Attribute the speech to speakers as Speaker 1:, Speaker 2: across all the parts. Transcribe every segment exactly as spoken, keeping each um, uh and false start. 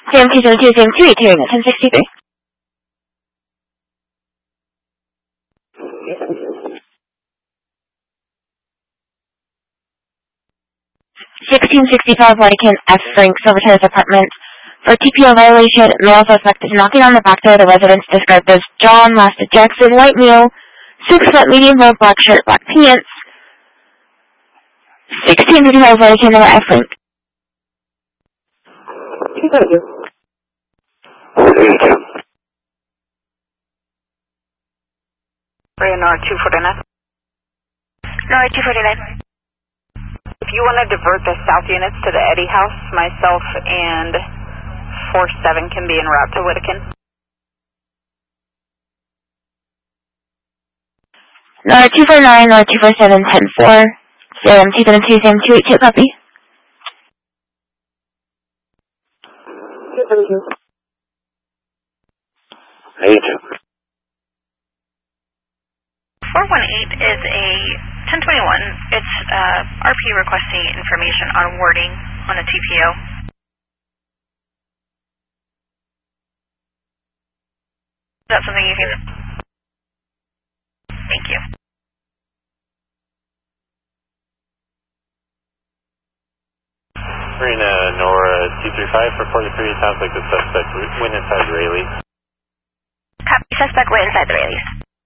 Speaker 1: Sam two seven two, Sam two eight two, ten sixty-three. sixteen sixty-five, Whitekin F. Frank, Silver Terrace Apartment. For T P O violation, male suspect is knocking on the back door of the residence described as John Lasta Jackson, white male, six foot, medium build, black shirt, black pants. sixteen fifty-five, Whitekin F. Frank.
Speaker 2: Nor two forty-nine.
Speaker 1: Nor two forty-nine.
Speaker 2: If you want to divert the south units to the Eddy House, myself and four seven can be en route to Whittikin.
Speaker 1: Nor two forty-nine, nor two forty-seven, ten four. Sam two seven two, Sam two eight two, copy.
Speaker 3: two seven two. eight two.
Speaker 4: four one eight is a ten twenty-one. It's uh, R P requesting information on wording on a T P O. Is that something you can... Thank you.
Speaker 5: Marina Nora two three five for forty-three, sounds like the suspect went inside the Rayleigh.
Speaker 4: Copy, suspect went inside the Rayleigh.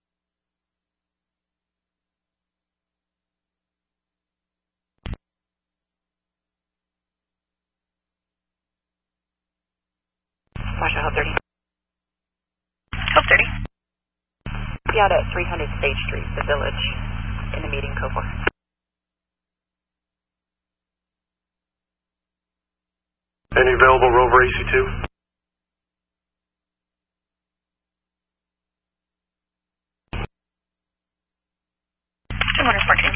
Speaker 2: Marshall, Hope thirty.
Speaker 4: Hope thirty.
Speaker 2: Be out at three hundred Stage Street, the Village, in the meeting, code four.
Speaker 3: Any available Rover A C two?
Speaker 4: two fourteen.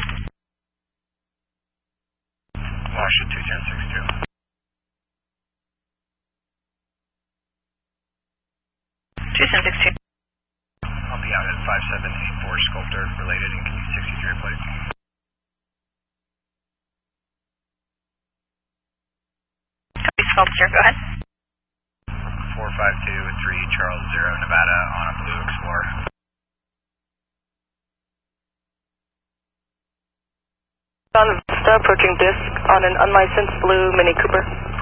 Speaker 3: Marshall two ten six two.
Speaker 4: two seven six two.
Speaker 3: I'll be out at five seven eight four Sculptor, related in Commute sixty-three, please.
Speaker 4: Copy, Sculptor, go ahead.
Speaker 3: four five two three Charles Zero, Nevada, on a Blue Explorer.
Speaker 2: On Vista, approaching disc on an unlicensed blue Mini Cooper.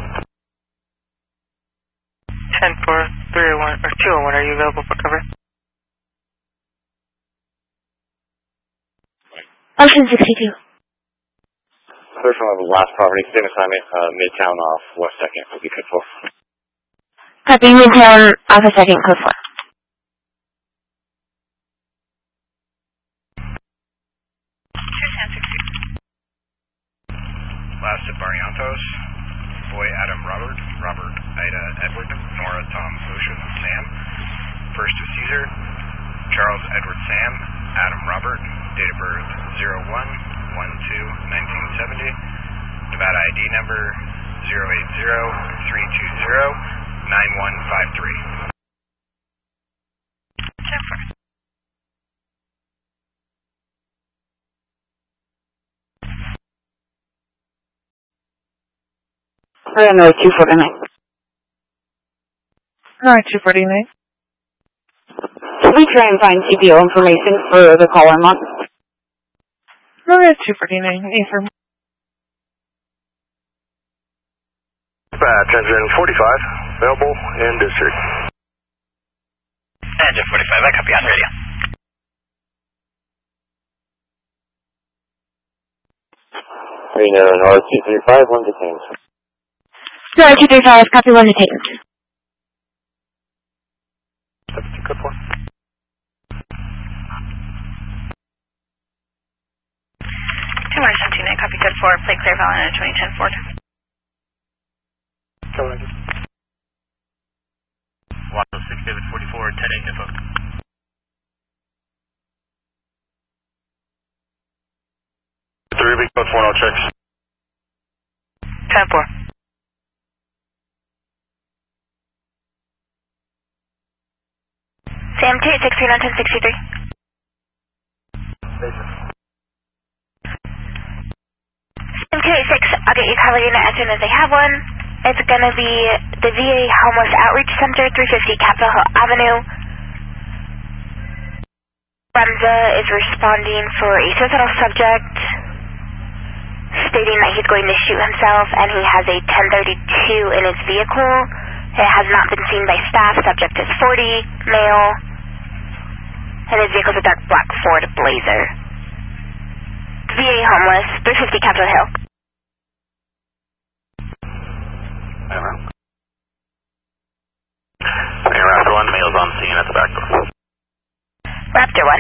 Speaker 6: ten four, three oh one, or two oh one, are you available for cover?
Speaker 1: Option sixty-two.
Speaker 5: Clear from the last property, same assignment, uh, Midtown off West second, will be code four.
Speaker 1: Copy, Midtown, off a second, code four.
Speaker 4: two ten six two.
Speaker 3: Last at Barrientos, Boy Adam Robert, Robert Ida Edward, Nora Tom Ocean Sam, first to Caesar, Charles Edward Sam, Adam Robert, date of birth zero one one two nineteen seventy, Nevada I D number zero eight zero three two zero nine one five three.
Speaker 4: Jennifer.
Speaker 2: No, two forty-nine.
Speaker 6: No, two forty-nine.
Speaker 2: Can we try and find T P O information for the caller month?
Speaker 6: No, two forty-nine. Affirm.
Speaker 3: Dispatch, engine forty-five, available in district.
Speaker 5: Engine forty-five, I copy on radio. Marina Nora two three five, one detained.
Speaker 1: Nor two three five, copy, one detained.
Speaker 5: Code four.
Speaker 4: two one seven two nine, copy, code four, plate clear, Valina twenty ten Ford.
Speaker 5: Go ahead. one oh six, David forty-four, ten eight, info.
Speaker 3: Three big code four, no checks.
Speaker 6: ten four.
Speaker 1: Sam two eight six three nine ten sixty-three. Sam two eight six, I'll get you caller unit as soon as they have one. It's going to be the V A Homeless Outreach Center, three fifty Capitol Hill Avenue. Remza is responding for a suicidal subject, stating that he's going to shoot himself, and he has a ten thirty-two in his vehicle. It has not been seen by staff. Subject is forty, male, and his vehicle is a dark black Ford Blazer. V A Homeless, three fifty Capitol Hill.
Speaker 3: Hey, Raptor one, male's on scene at the back door.
Speaker 1: Raptor one.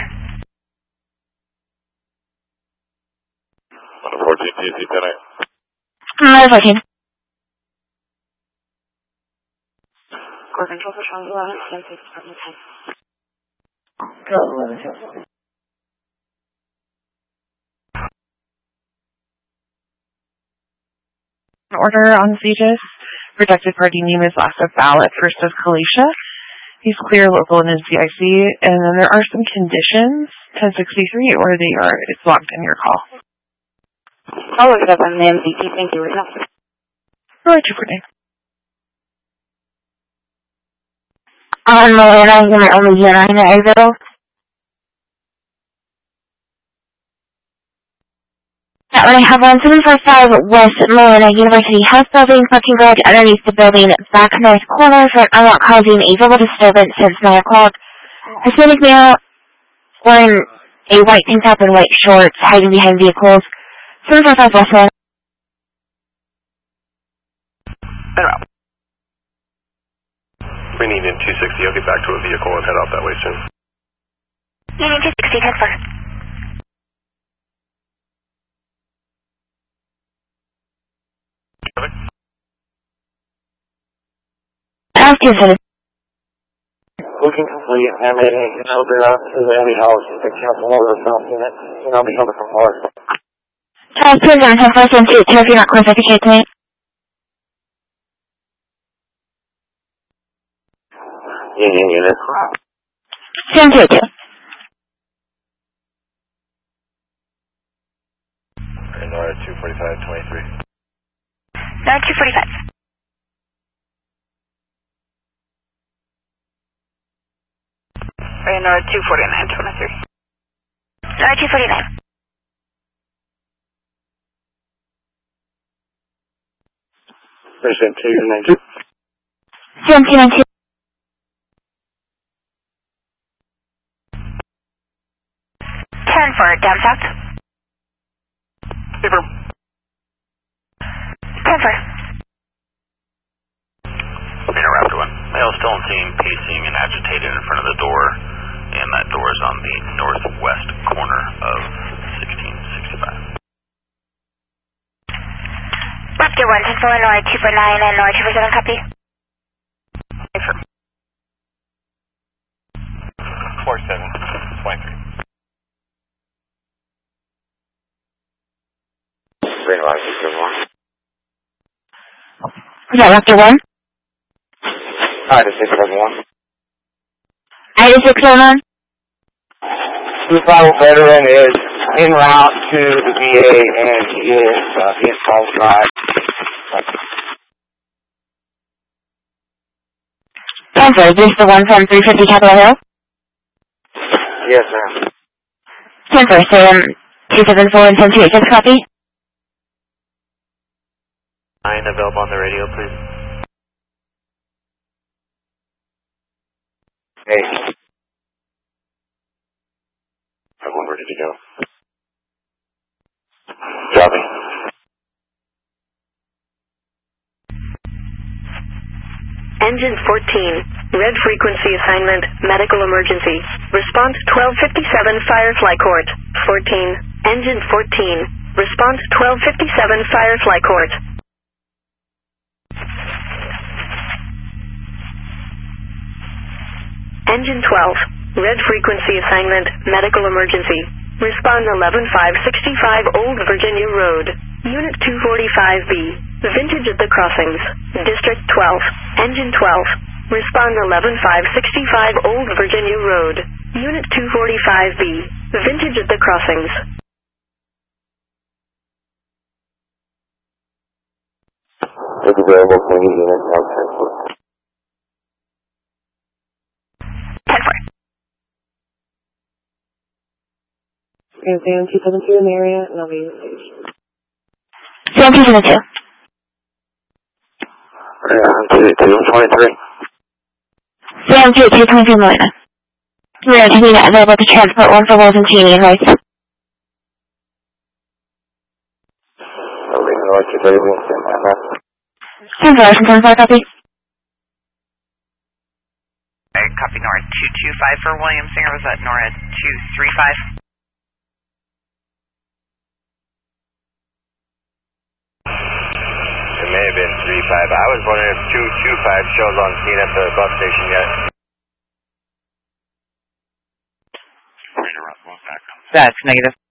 Speaker 5: one fourteen, T C ten eight.
Speaker 1: one fourteen.
Speaker 2: Core control for Charles eleven, ten six, Department ten.
Speaker 1: Charles eleven, ten six.
Speaker 7: Order on Zegis. Protected party name is last of ballot, first of Kalisha. He's clear local in his V I C, and then there are some conditions, ten sixty-three, or they are, it's locked in your call.
Speaker 2: I'll look it up on the M V T. Thank you right now.
Speaker 7: Alright, two four nine.
Speaker 1: On Milena, I'm going to only get on the Exo. That one I have on seven four five West Milena University House Building, parking garage underneath the building, back north corner, for unlock causing a verbal disturbance since nine o'clock. Hispanic male wearing a white tank top and white shorts, hiding behind vehicles. seven four five West Milena.
Speaker 3: We need in two sixty. I'll get back to a vehicle and head out that way soon.
Speaker 1: Union two sixty, ten four.
Speaker 5: Looking complete, I made a, you know, the, uh, the Eddie House, the council order or something, you know, because of the force.
Speaker 1: Charles, please on ten four seven two, two if you're not close, I can to me.
Speaker 5: Union unit.
Speaker 1: seven two two.
Speaker 3: Nora two forty-five twenty-three.
Speaker 1: Nora two forty-five.
Speaker 2: Nora two forty-nine twenty-three.
Speaker 1: Nora two forty-nine.
Speaker 5: Precinct two nine two.
Speaker 1: seven two nine two. ten for down south.
Speaker 3: Paper.
Speaker 1: ten for.
Speaker 3: Okay, Raptor one. Male still on scene, pacing and agitated in front of the door, and that door is on the northwest corner of sixteen sixty-five.
Speaker 1: Raptor one, ten four, Nora two four nine, and Nora two four seven, copy.
Speaker 3: Paper. four seven twenty-three.
Speaker 5: Green light, good one.
Speaker 1: Is that Raptor one?
Speaker 5: Alright, six seven one.
Speaker 1: Item six seven one.
Speaker 5: Suicidal veteran is en route to the V A and he is uh, being called drive.
Speaker 1: Answer, is this the one from three fifty Capitol Hill?
Speaker 5: Yes, sir.
Speaker 1: Answer, Sam two seven four and ten two eight six, copy.
Speaker 3: Nine available on the radio, please.
Speaker 5: Hey. Everyone ready to go. Copy.
Speaker 8: Engine fourteen, red frequency assignment, medical emergency. Response twelve fifty-seven, Firefly Court. fourteen, Engine fourteen, response twelve fifty-seven, Firefly Court. Engine twelve, red frequency assignment, medical emergency. Respond eleven five sixty-five Old Virginia Road, Unit two forty-five B, Vintage at the Crossings, District twelve, Engine twelve. Respond eleven five sixty-five Old Virginia Road, Unit two forty-five B, Vintage at the Crossings.
Speaker 5: Good available for any unit now transport.
Speaker 4: ten four.
Speaker 7: Okay, Sam two seven two in the area, and I'll be in the stage.
Speaker 1: Sam two seven two.
Speaker 5: Yeah, two two twenty-three.
Speaker 1: Sam two two twenty-three Molina. We are taking that available to transport one for Wilson Cheney and Rice.
Speaker 5: Arena Electric Lady, stand by that.
Speaker 1: ten four, ten four, copy.
Speaker 2: Alright, copy NORAD two two five for William Singer. Was that NORAD two three five?
Speaker 9: It may have been three five. I was wondering if two two five shows on scene at the bus station yet.
Speaker 2: That's negative.